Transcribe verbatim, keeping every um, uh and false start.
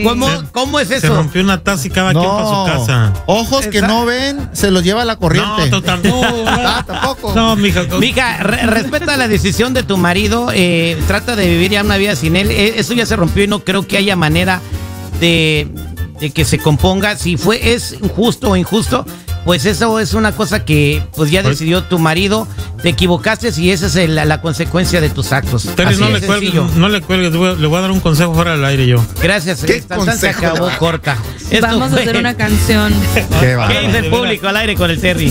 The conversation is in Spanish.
¿Cómo, ¿Cómo es eso? Se rompió una taza y cada no. quien para su casa. Ojos que no ven, se los lleva la corriente. No, tú tampoco. ah, tampoco. No, mija. Mija, re respeta la decisión de tu marido. Eh, trata de vivir ya una vida sin él. Eh, eso ya se rompió y no creo que haya manera de, de que se componga. Si fue es justo o injusto, pues eso es una cosa que pues ya decidió tu marido. Te equivocaste y esa es el, la, la consecuencia de tus actos. Terry, no, le cuelgues, no le cuelgues, le voy a dar un consejo fuera del aire yo. Gracias, esta se acabó corta. Esto Vamos fue... a hacer una canción. ¿Qué dice el público al aire con el Terry?